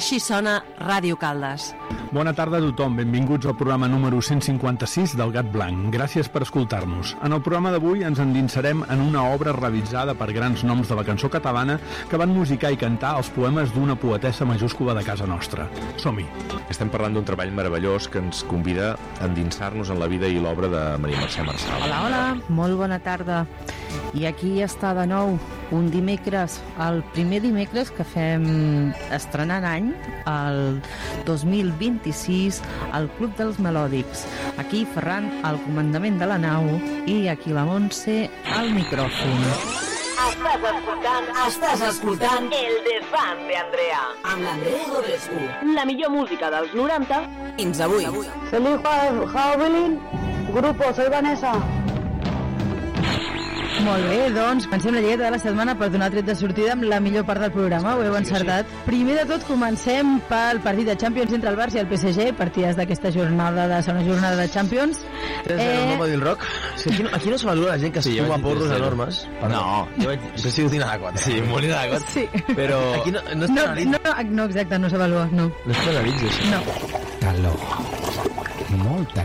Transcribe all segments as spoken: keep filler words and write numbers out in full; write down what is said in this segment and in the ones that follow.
Així sona Ràdio Caldes. Bona tarda a tothom, benvinguts al programa número cent cinquanta-sis del Gat Blanc. Gràcies per escoltar-nos. En el programa d'avui ens endinsarem en una obra realitzada per grans noms de la cançó catalana que van musicar i cantar els poemes d'una poetessa majúscula de casa nostra. Som-hi! Estem parlant d'un treball meravellós que ens convida a endinsar-nos en la vida i l'obra de Maria Mercè Marçal. Hola, hola, molt bona tarda. I aquí està de nou un dimecres, el primer dimecres que fem estrenant any, el dos mil vint-i-sis, al Club dels Melòdics. Aquí Ferran al comandament de la nau i aquí la Montse al micròfon. Estàs escoltant, estàs escoltant El Desván de Andrea amb l'Andrea Dobrescu. La millor música dels noranta fins avui. Feliz Halloween, grupo, soy Vanessa. Molt bé, doncs pensem la llegueta de la setmana per donar tret de sortida amb la millor part del programa, ho heu encertat. Primer de tot comencem pel partit de Champions entre el Barça i el P S G, partides d'aquesta jornada de segona jornada de Champions. Tens eh... el mapa del rock? Sí, aquí, no, aquí no se valora la gent que sí, es fuma porros enormes. No, jo vaig... Això sí ho tinc a quatre. Sí, molt a quatre. Sí. Però aquí no, no es no, penalitza. No, no, exacte, no s'avalua, no. No es penalitza, això. No. Calor. Molta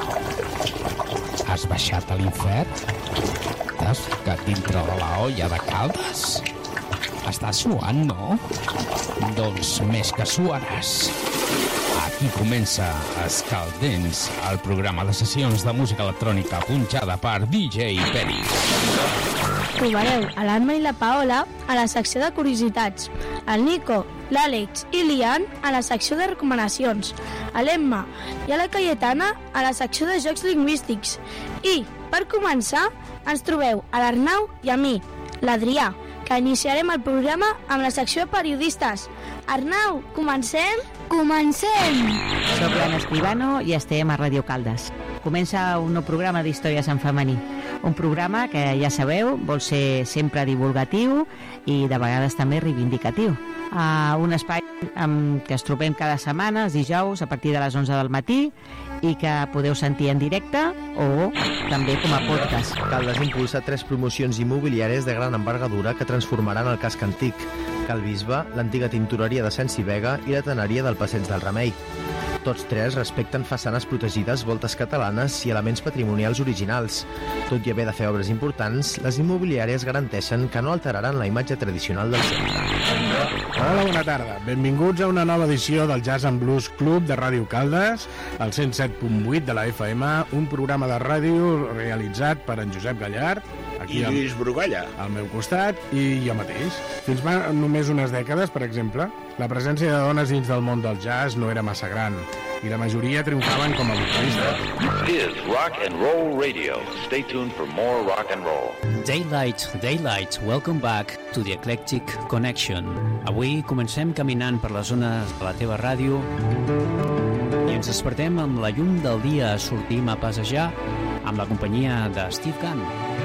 calor. Has baixat a l'infern? T'has ficat dintre de la olla de Caldes? Estàs suant, no? Doncs més que suaràs. Aquí comença Escaldents, el programa de sessions de música electrònica punxada per D J Peris. Trobareu a l'Anna i la Paola a la secció de curiositats, el Nico, l'Àlex i l'Ian a la secció de recomanacions, a l'Emma i a la Cayetana a la secció de jocs lingüístics. I, per començar, ens trobeu a l'Arnau i a mi, l'Adrià, que iniciarem el programa amb la secció de periodistes. Arnau, comencem? Comencem! Soc l'Anna Escribano i estem a Ràdio Caldes. Comença un nou programa d'històries en femení. Un programa que, ja sabeu, vol ser sempre divulgatiu i de vegades també reivindicatiu. Uh, un espai amb què es trobem cada setmana, els dijous, a partir de les onze del matí, i que podeu sentir en directe o també com a podcast. Caldes impulsa tres promocions immobiliàries de gran envergadura que transformaran el casc antic: Cal Bisbe, l'antiga tintoreria de Sensi Vega i la teneria del Passeig del Remei. Tots tres respecten façanes protegides, voltes catalanes i elements patrimonials originals. Tot i haver de fer obres importants, les immobiliàries garanteixen que no alteraran la imatge tradicional del centre. Hola, bona tarda. Benvinguts a una nova edició del Jazz and Blues Club de Ràdio Caldes, al cent set punt vuit de la F M, un programa de ràdio realitzat per en Josep Gallard, aquí i Lluís Brugalla al meu costat, i jo mateix. Fins fa només unes dècades, per exemple, la presència de dones dins del món del jazz no era massa gran, i la majoria triomfaven com a vocalistes. This is Rock and Roll Radio. Stay tuned for more rock and roll. Daylight, Daylight, welcome back to the Eclectic Connection. Avui comencem caminant per les zones de la teva ràdio i ens despertem amb la llum del dia. Sortim a passejar amb la companyia de Steve Gunn.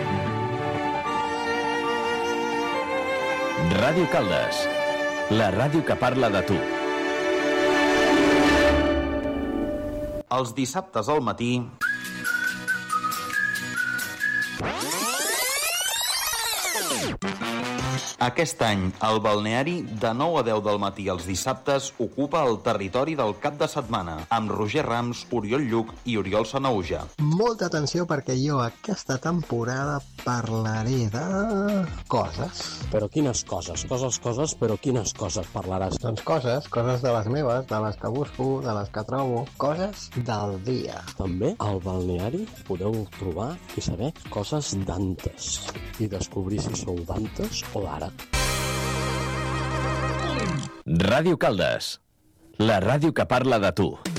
Ràdio Caldes, la ràdio que parla de tu. Els dissabtes al matí... Aquest any, el balneari de nou a deu del matí els dissabtes ocupa el territori del cap de setmana, amb Roger Rams, Oriol Lluc i Oriol Sanauja. Molta atenció perquè jo aquesta temporada parlaré de... coses. Però quines coses? Coses, coses, però quines coses parlaràs? Doncs coses, coses de les meves, de les que busco, de les que trobo, coses del dia. També al balneari podeu trobar i saber coses d'antes i descobrir si sou d'antes o d'ara. Ràdio Caldes, la ràdio que parla de tu.